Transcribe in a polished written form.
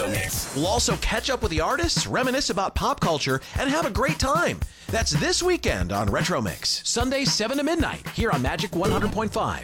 Retro Mix. We'll also catch up with the artists, reminisce about pop culture, and have a great time. That's this weekend on Retro Mix, Sunday 7 to midnight, here on Magic 100.5.